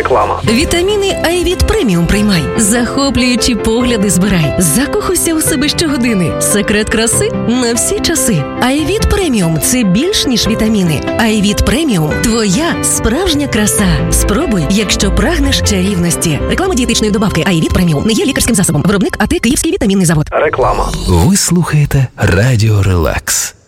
Реклама. Вітаміни Айвіт Преміум приймай. Захоплюючі погляди збирай. Закохуйся у себе щогодини. Секрет краси на всі часи. Айвіт Преміум – це більш ніж вітаміни. Айвіт Преміум – твоя справжня краса. Спробуй, якщо прагнеш чарівності. Реклама дієтичної добавки Айвіт Преміум не є лікарським засобом. Виробник АТ Київський вітамінний завод. Реклама. Ви слухаєте Радіо Релакс.